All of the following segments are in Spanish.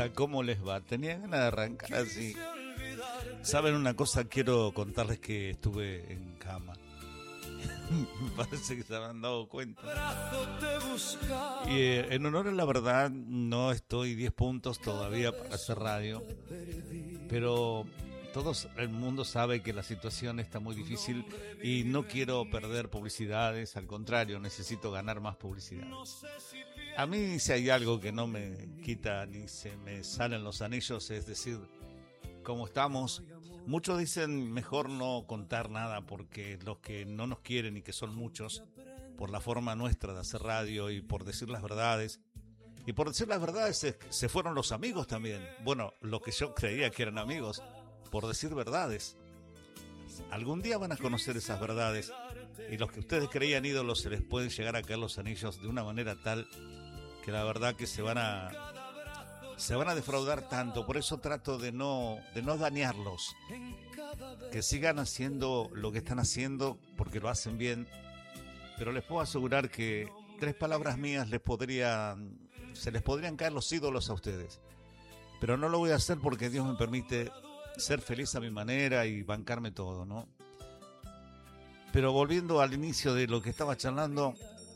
Hola, ¿cómo les va? Tenía ganas de arrancar así. ¿Saben una cosa? Quiero contarles que estuve en cama. Me parece que se habrán dado cuenta. Y en honor a la verdad, no estoy 10 puntos todavía para hacer radio. Pero todo el mundo sabe que la situación está muy difícil y no quiero perder publicidades. Al contrario, necesito ganar más publicidades. A mí si hay algo que no me quita ni se me salen los anillos, es decir, como estamos, muchos dicen mejor no contar nada porque los que no nos quieren y que son muchos, por la forma nuestra de hacer radio y por decir las verdades, y por decir las verdades se fueron los amigos también, bueno, lo que yo creía que eran amigos, por decir verdades. Algún día van a conocer esas verdades y los que ustedes creían ídolos se les pueden llegar a caer los anillos de una manera tal que la verdad que se van a defraudar tanto. Por eso trato de no dañarlos, que sigan haciendo lo que están haciendo porque lo hacen bien, pero les puedo asegurar que 3 palabras mías se les podrían caer los ídolos a ustedes, pero no lo voy a hacer porque Dios me permite ser feliz a mi manera y bancarme todo, ¿no? Pero volviendo al inicio de lo que estaba charlando,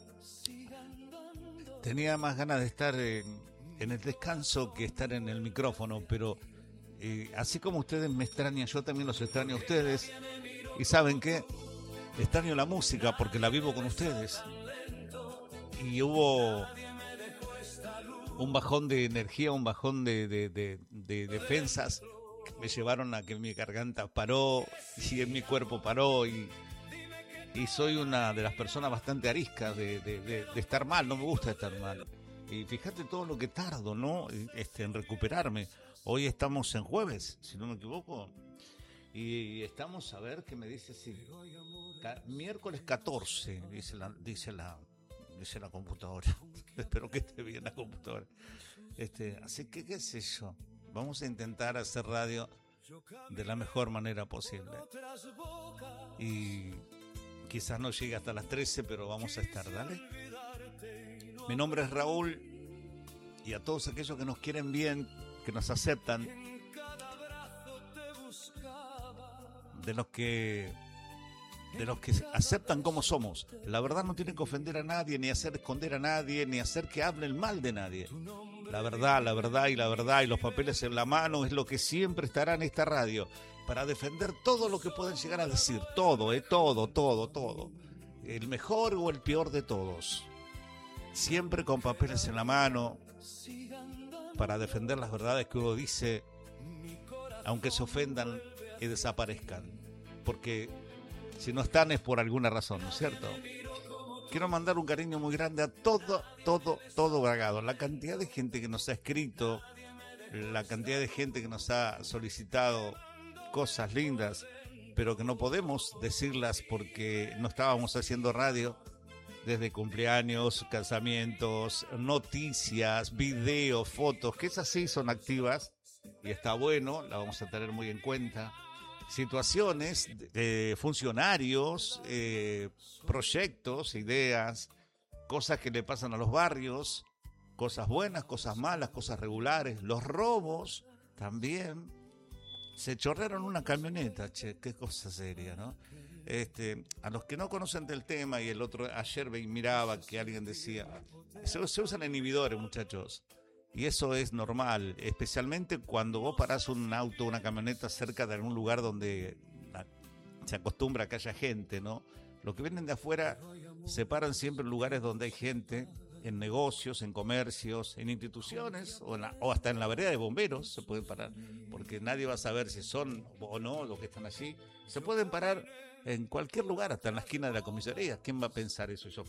tenía más ganas de estar en el descanso que estar en el micrófono, pero así como ustedes me extrañan, yo también los extraño a ustedes. Y ¿saben qué? Extraño la música porque la vivo con ustedes. Y hubo un bajón de energía, un bajón de defensas que me llevaron a que mi garganta paró y en mi cuerpo paró y soy una de las personas bastante ariscas de estar mal, no me gusta estar mal. Y fíjate todo lo que tardo, ¿no? En recuperarme. Hoy estamos en jueves, si no me equivoco. Y estamos, a ver qué me dice, sí. Miércoles 14, dice la computadora. Espero que esté bien la computadora. Así que, qué sé yo. Vamos a intentar hacer radio de la mejor manera posible. Y quizás no llegue hasta las 13, pero vamos a estar, dale. Mi nombre es Raúl y a todos aquellos que nos quieren bien, que nos aceptan, de los que aceptan como somos. La verdad no tiene que ofender a nadie, ni hacer esconder a nadie, ni hacer que hablen mal de nadie. La verdad y los papeles en la mano es lo que siempre estará en esta radio para defender todo lo que pueden llegar a decir, todo. El mejor o el peor de todos. Siempre con papeles en la mano para defender las verdades que uno dice, aunque se ofendan y desaparezcan, porque si no están es por alguna razón, ¿no es cierto? Quiero mandar un cariño muy grande a todo Bragado, la cantidad de gente que nos ha escrito, la cantidad de gente que nos ha solicitado cosas lindas, pero que no podemos decirlas porque no estábamos haciendo radio. Desde cumpleaños, casamientos, noticias, videos, fotos, que esas sí son activas y está bueno, la vamos a tener muy en cuenta. Situaciones, funcionarios, proyectos, ideas, cosas que le pasan a los barrios, cosas buenas, cosas malas, cosas regulares, los robos también. Se chorrearon una camioneta, che, qué cosa seria, ¿no? A los que no conocen del tema, y ayer miraba que alguien decía, se usan inhibidores, muchachos, y eso es normal, especialmente cuando vos parás un auto, una camioneta cerca de algún lugar donde se acostumbra a que haya gente, ¿no? Los que vienen de afuera se paran siempre en lugares donde hay gente, en negocios, en comercios, en instituciones o hasta en la vereda de bomberos se pueden parar, porque nadie va a saber si son o no los que están allí. Se pueden parar en cualquier lugar, hasta en la esquina de la comisaría. ¿Quién va a pensar eso? Yo